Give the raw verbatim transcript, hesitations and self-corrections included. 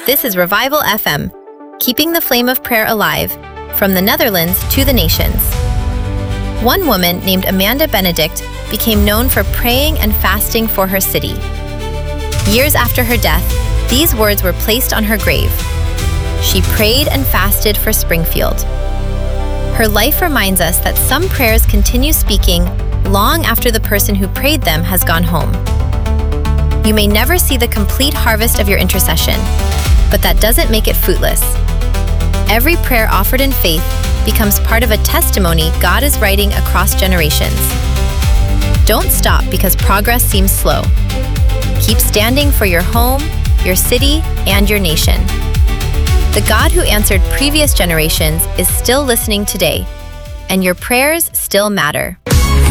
This is Revival F M, keeping the flame of prayer alive, from the Netherlands to the nations. One woman named Amanda Benedict became known for praying and fasting for her city. Years after her death, these words were placed on her grave. She prayed and fasted for Springfield. Her life reminds us that some prayers continue speaking long after the person who prayed them has gone home. You may never see the complete harvest of your intercession, but that doesn't make it fruitless. Every prayer offered in faith becomes part of a testimony God is writing across generations. Don't stop because progress seems slow. Keep standing for your home, your city, and your nation. The God who answered previous generations is still listening today, and your prayers still matter.